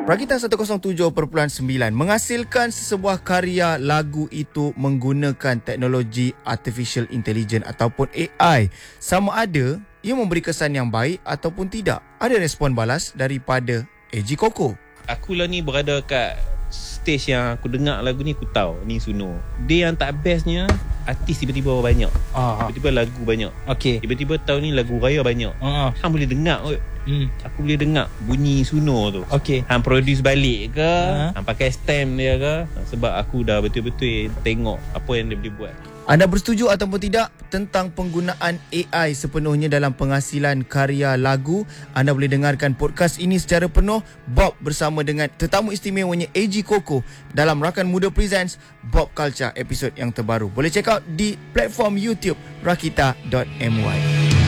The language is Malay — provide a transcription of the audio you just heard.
Rakita 107.9 menghasilkan sebuah karya lagu itu menggunakan teknologi Artificial Intelligence ataupun AI. Sama ada ia memberi kesan yang baik ataupun tidak. Ada respon balas daripada AG Koko. Aku lah ni berada kat stage yang aku dengar lagu ni, aku tahu ni Suno. Dia yang tak bestnya, artis tiba-tiba banyak. Tiba-tiba lagu banyak. Okey. Tiba-tiba tahun ni lagu raya banyak. Hang boleh dengar kot. Aku boleh dengar bunyi Suno tu. Okey. Hang produce balik ke, hang pakai stem dia ke, sebab aku dah betul-betul tengok apa yang dia boleh buat. Anda bersetuju ataupun tidak tentang penggunaan AI sepenuhnya dalam penghasilan karya lagu? Anda boleh dengarkan podcast ini secara penuh Bob bersama dengan tetamu istimewanya AG Koko dalam Rakan Muda Presents Bob Culture episod yang terbaru. Boleh check out di platform YouTube rakita.my.